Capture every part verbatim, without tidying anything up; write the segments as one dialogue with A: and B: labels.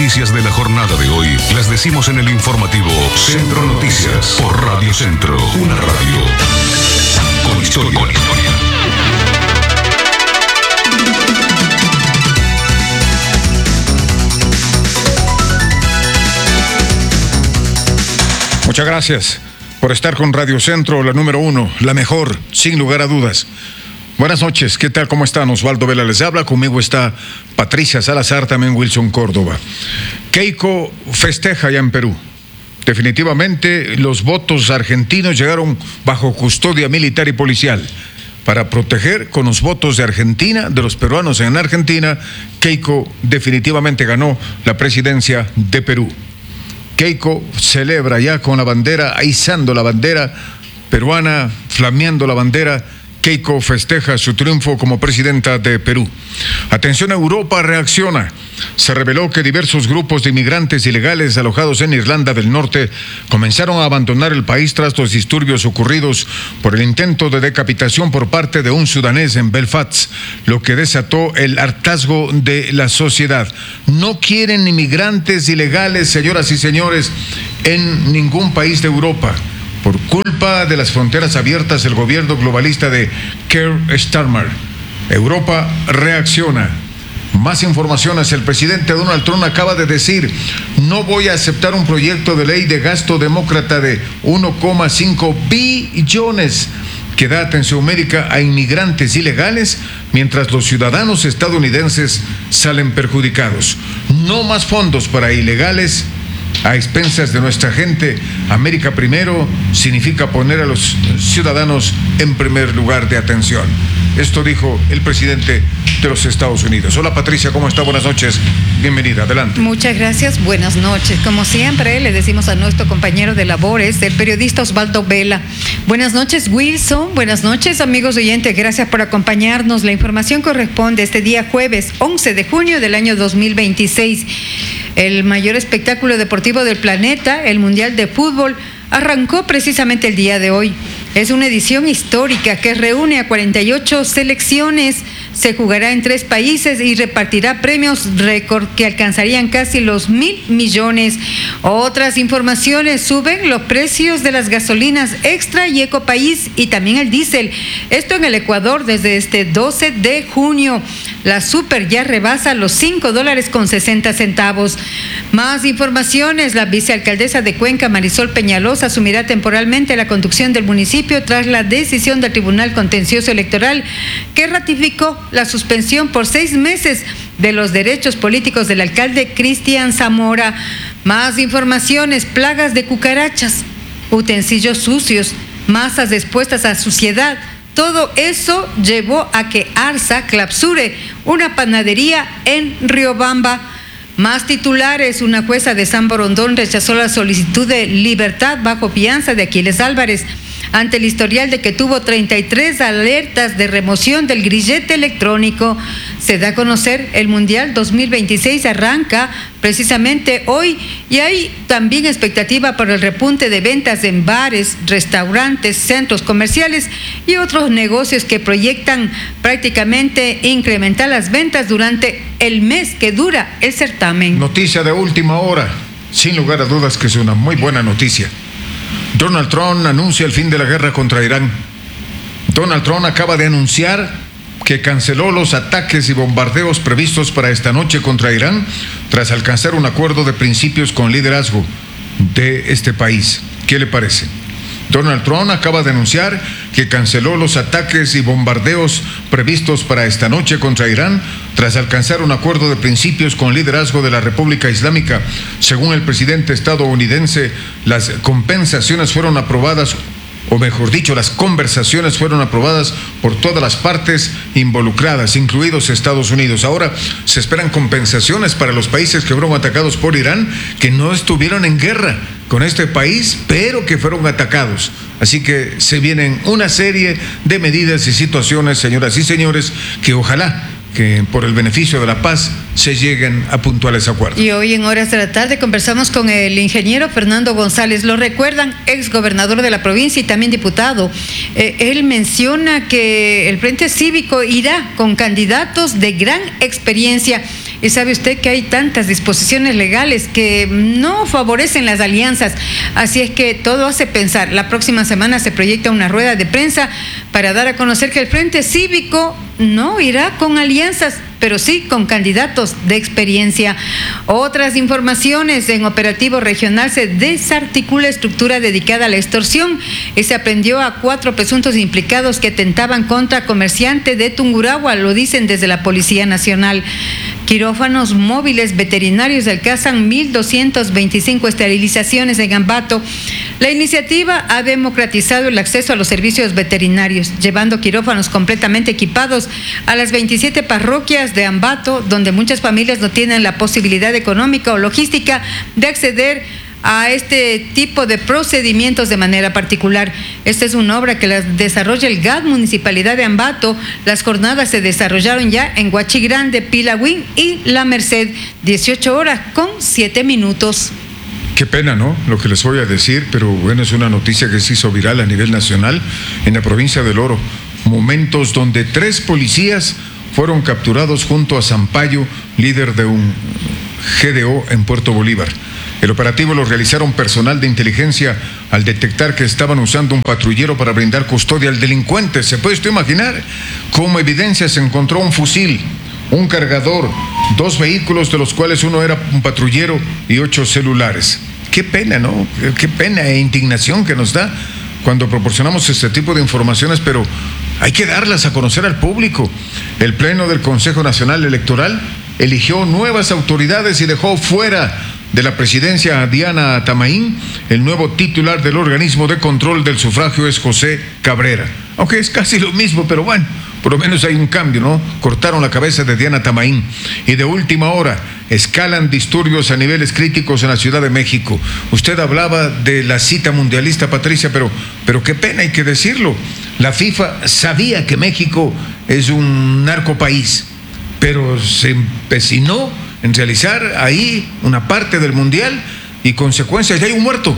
A: noticias de la jornada de hoy las decimos en el informativo Centro Noticias por Radio Centro, una radio con historia. Con historia.
B: Muchas gracias por estar con Radio Centro, la número uno, la mejor, sin lugar a dudas. Buenas noches, ¿qué tal? ¿Cómo están? Osvaldo Vela les habla, conmigo está Patricia Salazar, también Wilson Córdoba. Keiko festeja ya en Perú. Definitivamente los votos argentinos llegaron bajo custodia militar y policial. Para proteger con los votos de Argentina, de los peruanos en Argentina, Keiko definitivamente ganó la presidencia de Perú. Keiko celebra ya con la bandera, izando la bandera peruana, flameando la bandera. Keiko festeja su triunfo como presidenta de Perú. Atención, Europa reacciona. Se reveló que diversos grupos de inmigrantes ilegales alojados en Irlanda del Norte comenzaron a abandonar el país tras los disturbios ocurridos por el intento de decapitación por parte de un sudanés en Belfast, lo que desató el hartazgo de la sociedad. No quieren inmigrantes ilegales, señoras y señores, en ningún país de Europa. Por culpa de las fronteras abiertas, el gobierno globalista de Keir Starmer. Europa reacciona. Más informaciones. El presidente Donald Trump acaba de decir: no voy a aceptar un proyecto de ley de gasto demócrata de uno coma cinco billones que da atención médica a inmigrantes ilegales, mientras los ciudadanos estadounidenses salen perjudicados. No más fondos para ilegales a expensas de nuestra gente. América primero significa poner a los ciudadanos en primer lugar de atención. Esto dijo el presidente de los Estados Unidos. Hola Patricia, ¿cómo está? Buenas noches, bienvenida, adelante.
C: Muchas gracias, buenas noches. Como siempre, le decimos a nuestro compañero de labores, el periodista Osvaldo Vela. Buenas noches, Wilson, buenas noches, amigos oyentes, gracias por acompañarnos. La información corresponde este día jueves once de junio del año dos mil veintiséis. El mayor espectáculo deportivo del planeta, el Mundial de Fútbol, arrancó precisamente el día de hoy. Es una edición histórica que reúne a cuarenta y ocho selecciones, se jugará en tres países y repartirá premios récord que alcanzarían casi los mil millones. Otras informaciones: suben los precios de las gasolinas extra y ecopaís y también el diésel. Esto en el Ecuador desde este doce de junio. La super ya rebasa los cinco dólares con sesenta centavos. Más informaciones: la vicealcaldesa de Cuenca, Marisol Peñalosa, asumirá temporalmente la conducción del municipio tras la decisión del Tribunal Contencioso Electoral que ratificó la suspensión por seis meses de los derechos políticos del alcalde Cristian Zamora. Más informaciones: plagas de cucarachas, utensilios sucios, masas expuestas a suciedad. Todo eso llevó a que Arsa clausure una panadería en Riobamba. Más titulares: una jueza de San Borondón rechazó la solicitud de libertad bajo fianza de Aquiles Álvarez ante el historial de que tuvo treinta y tres alertas de remoción del grillete electrónico. Se da a conocer el Mundial dos mil veintiséis, arranca precisamente hoy y hay también expectativa por el repunte de ventas en bares, restaurantes, centros comerciales y otros negocios que proyectan prácticamente incrementar las ventas durante el mes que dura el certamen.
B: Noticia de última hora, sin lugar a dudas que es una muy buena noticia. Donald Trump anuncia el fin de la guerra contra Irán. Donald Trump acaba de anunciar que canceló los ataques y bombardeos previstos para esta noche contra Irán tras alcanzar un acuerdo de principios con liderazgo de este país. ¿Qué le parece? Donald Trump acaba de anunciar que canceló los ataques y bombardeos previstos para esta noche contra Irán tras alcanzar un acuerdo de principios con liderazgo de la República Islámica. Según el presidente estadounidense, las compensaciones fueron aprobadas, o mejor dicho, las conversaciones fueron aprobadas por todas las partes involucradas, incluidos Estados Unidos. Ahora se esperan compensaciones para los países que fueron atacados por Irán, que no estuvieron en guerra con este país, pero que fueron atacados. Así que se vienen una serie de medidas y situaciones, señoras y señores, que ojalá que por el beneficio de la paz se lleguen a puntuales acuerdos.
C: Y hoy en horas de la tarde conversamos con el ingeniero Fernando González, lo recuerdan, ex gobernador de la provincia y también diputado. Eh, él menciona que el Frente Cívico irá con candidatos de gran experiencia y sabe usted que hay tantas disposiciones legales que no favorecen las alianzas. Así es que todo hace pensar. La próxima semana se proyecta una rueda de prensa para dar a conocer que el Frente Cívico no irá con alianzas, pero sí con candidatos de experiencia. Otras informaciones: en operativo regional se desarticula estructura dedicada a la extorsión y se aprehendió a cuatro presuntos implicados que atentaban contra comerciante de Tungurahua, lo dicen desde la Policía Nacional. Quirófanos móviles veterinarios alcanzan mil doscientas veinticinco esterilizaciones en Ambato. La iniciativa ha democratizado el acceso a los servicios veterinarios, llevando quirófanos completamente equipados a las veintisiete parroquias de Ambato, donde muchas familias no tienen la posibilidad económica o logística de acceder a este tipo de procedimientos de manera particular. Esta es una obra que la desarrolla el G A D Municipalidad de Ambato. Las jornadas se desarrollaron ya en Huachigrande, Pilagüín y La Merced, dieciocho horas con siete minutos.
B: Qué pena, ¿no? Lo que les voy a decir, pero bueno, es una noticia que se hizo viral a nivel nacional en la provincia del Oro. Momentos donde tres policías fueron capturados junto a Sampaio, líder de un G D O en Puerto Bolívar. El operativo lo realizaron personal de inteligencia al detectar que estaban usando un patrullero para brindar custodia al delincuente. ¿Se puede usted imaginar? Como evidencia se encontró un fusil, un cargador, dos vehículos de los cuales uno era un patrullero y ocho celulares. Qué pena, ¿no? Qué pena e indignación que nos da cuando proporcionamos este tipo de informaciones, pero hay que darlas a conocer al público. El Pleno del Consejo Nacional Electoral eligió nuevas autoridades y dejó fuera de la presidencia a Diana Tamaín. El nuevo titular del organismo de control del sufragio es José Cabrera. Aunque es casi lo mismo, pero bueno, por lo menos hay un cambio, ¿no? Cortaron la cabeza de Diana Tamaín. Y de última hora, escalan disturbios a niveles críticos en la Ciudad de México. Usted hablaba de la cita mundialista, Patricia, pero, pero qué pena, hay que decirlo. La FIFA sabía que México es un narcopaís, pero se empecinó en realizar ahí una parte del mundial y consecuencias, ya hay un muerto,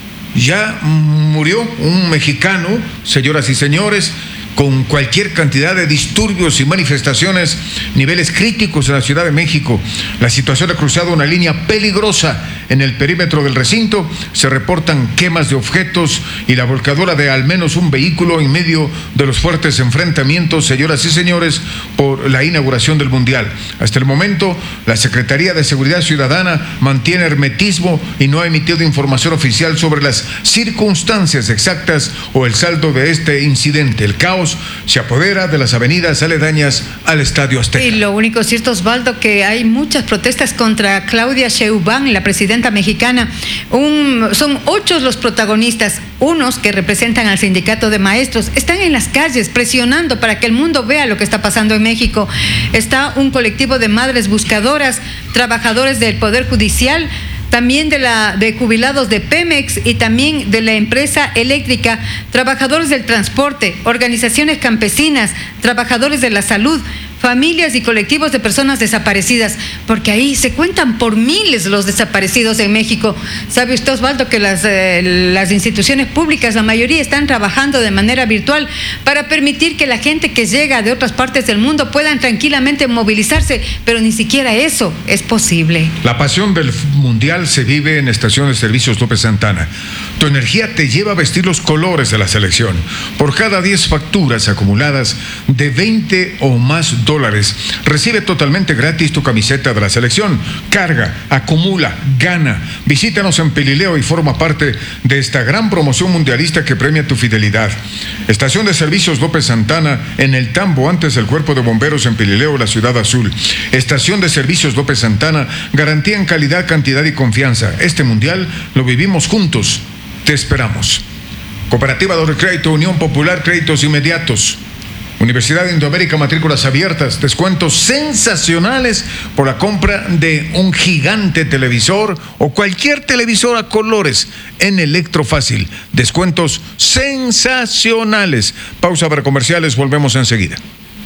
B: ya murió un mexicano, señoras y señores, con cualquier cantidad de disturbios y manifestaciones, niveles críticos en la Ciudad de México. La situación ha cruzado una línea peligrosa en el perímetro del recinto. Se reportan quemas de objetos y la volcadura de al menos un vehículo en medio de los fuertes enfrentamientos, señoras y señores, por la inauguración del Mundial. Hasta el momento, la Secretaría de Seguridad Ciudadana mantiene hermetismo y no ha emitido información oficial sobre las circunstancias exactas o el saldo de este incidente. El caos se apodera de las avenidas aledañas al Estadio Azteca.
C: Y lo único cierto, Osvaldo, que hay muchas protestas contra Claudia Sheinbaum, la presidenta mexicana. Un, son ocho los protagonistas, unos que representan al sindicato de maestros, están en las calles presionando para que el mundo vea lo que está pasando en México. Está un colectivo de madres buscadoras, trabajadores del Poder Judicial, también de la de jubilados de Pemex y también de la empresa eléctrica, trabajadores del transporte, organizaciones campesinas, trabajadores de la salud, familias y colectivos de personas desaparecidas, porque ahí se cuentan por miles los desaparecidos en México. ¿Sabe usted, Osvaldo, que las, eh, las instituciones públicas, la mayoría, están trabajando de manera virtual para permitir que la gente que llega de otras partes del mundo puedan tranquilamente movilizarse, pero ni siquiera eso es posible?
B: La pasión del Mundial se vive en Estación de Servicios López Santana. Tu energía te lleva a vestir los colores de la selección. Por cada diez facturas acumuladas de veinte o más dólares, recibe totalmente gratis tu camiseta de la selección. Carga, acumula, gana. Visítanos en Pelileo y forma parte de esta gran promoción mundialista que premia tu fidelidad. Estación de Servicios López Santana, en el Tambo, antes del Cuerpo de Bomberos en Pelileo, la Ciudad Azul. Estación de Servicios López Santana, garantía en calidad, cantidad y confianza. Este mundial lo vivimos juntos. Te esperamos. Cooperativa de Crédito Unión Popular, créditos inmediatos. Universidad de Indoamérica, matrículas abiertas, descuentos sensacionales por la compra de un gigante televisor o cualquier televisor a colores en Electrofácil. Descuentos sensacionales. Pausa para comerciales, volvemos enseguida.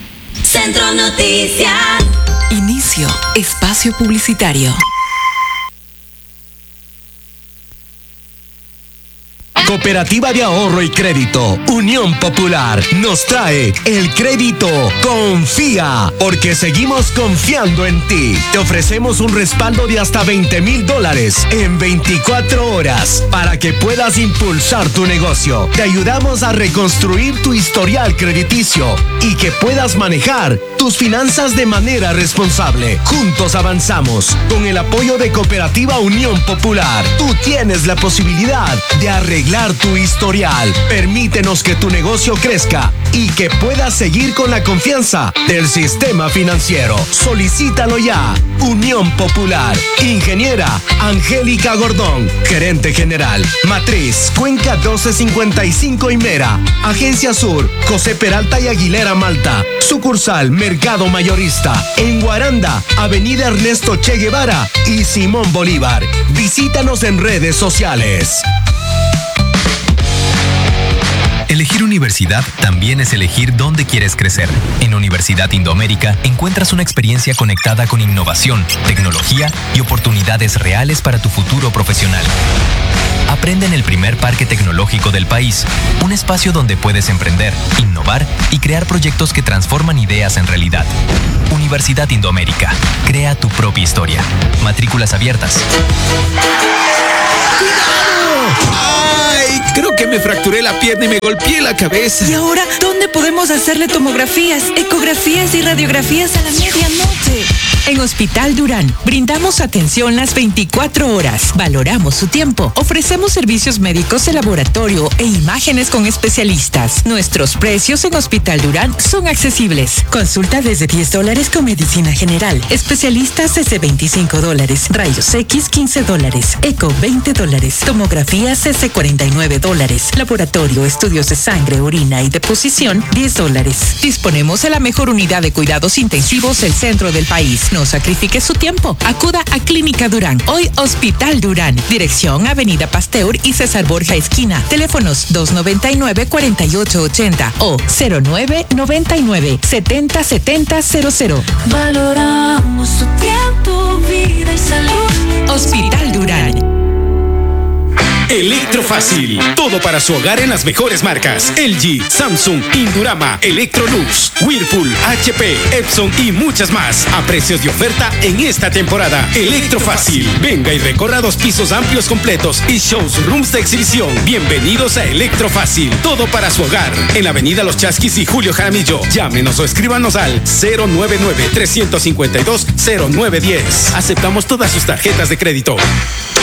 D: Centro Noticias.
E: Inicio espacio publicitario.
F: Cooperativa de Ahorro y Crédito Unión Popular nos trae el crédito Confía, porque seguimos confiando en ti. Te ofrecemos un respaldo de hasta veinte mil dólares en veinticuatro horas para que puedas impulsar tu negocio. Te ayudamos a reconstruir tu historial crediticio y que puedas manejar tus finanzas de manera responsable. Juntos avanzamos. Con el apoyo de Cooperativa Unión Popular, tú tienes la posibilidad de arreglar tu historial. Permítenos que tu negocio crezca y que puedas seguir con la confianza del sistema financiero. Solicítalo ya. Unión Popular. Ingeniera Angélica Gordón, gerente general. Matriz Cuenca doce cincuenta y cinco y Mera. Agencia Sur José Peralta y Aguilera Malta. Sucursal Mercado Mayorista en Guaranda, Avenida Ernesto Che Guevara y Simón Bolívar. Visítanos en redes sociales.
G: Elegir universidad también es elegir dónde quieres crecer. En Universidad Indoamérica encuentras una experiencia conectada con innovación, tecnología y oportunidades reales para tu futuro profesional. Aprende en el primer parque tecnológico del país, un espacio donde puedes emprender, innovar y crear proyectos que transforman ideas en realidad. Universidad Indoamérica. Crea tu propia historia. Matrículas abiertas.
H: ¡Ay! Creo que me fracturé la pierna y me golpeé la cabeza.
E: ¿Y ahora dónde podemos hacerle tomografías, ecografías y radiografías a la medianoche? En Hospital Durán brindamos atención las veinticuatro horas. Valoramos su tiempo. Ofrecemos servicios médicos de laboratorio e imágenes con especialistas. Nuestros precios en Hospital Durán son accesibles. Consulta desde diez dólares con medicina general. Especialistas desde veinticinco dólares. Rayos X quince dólares. Eco veinte dólares. Tomografías desde cuarenta y nueve dólares. Laboratorio, estudios de sangre, orina y deposición diez dólares. Disponemos de la mejor unidad de cuidados intensivos del centro del país. No sacrifique su tiempo. Acuda a Clínica Durán. Hoy Hospital Durán. Dirección Avenida Pasteur y César Borja Esquina. Teléfonos dos noventa y nueve, cuarenta y ocho ochenta o cero nueve noventa y nueve, setenta setenta cero cero.
D: Valoramos tu tiempo, vida y salud.
E: Hospital Durán.
H: Electrofácil, todo para su hogar en las mejores marcas: L G, Samsung, Indurama, Electrolux, Whirlpool, H P, Epson y muchas más, a precios de oferta en esta temporada. Electrofácil, venga y recorra dos pisos amplios completos y showrooms de exhibición. Bienvenidos a Electrofácil, todo para su hogar, en la avenida Los Chasquis y Julio Jaramillo. Llámenos o escríbanos al cero nueve nueve, tres cinco dos, cero nueve uno cero. Aceptamos todas sus tarjetas de crédito.